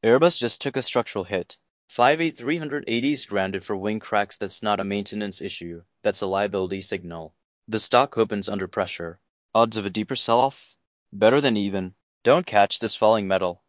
Airbus just took a structural hit. 58380's grounded for wing cracks. That's not a maintenance issue. That's a liability signal. The stock opens under pressure. Odds of a deeper sell-off? Better than even. Don't catch this falling metal.